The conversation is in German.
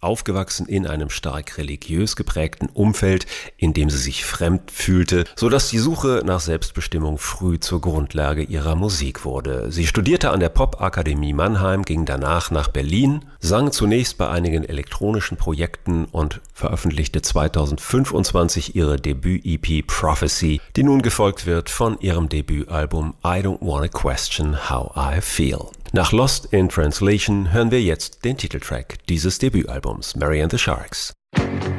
aufgewachsen in einem stark religiös geprägten Umfeld, in dem sie sich fremd fühlte, sodass die Suche nach Selbstbestimmung früh zur Grundlage ihrer Musik wurde. Sie studierte an der Popakademie Mannheim, ging danach nach Berlin, sang zunächst bei einigen elektronischen Projekten und veröffentlichte 2025 ihre Debüt-EP Prophecy, die nun gefolgt wird von ihrem Debütalbum I Don't Wanna Question How I Feel. Nach Lost in Translation hören wir jetzt den Titeltrack dieses Debütalbums, Mary and the Sharks.